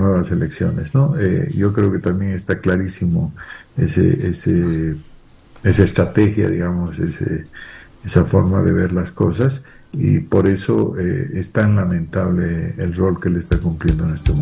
nuevas elecciones, ¿no? Yo creo que también está clarísimo ese, ese, esa estrategia, digamos, esa forma de ver las cosas, y por eso es tan lamentable el rol que le está cumpliendo en este momento.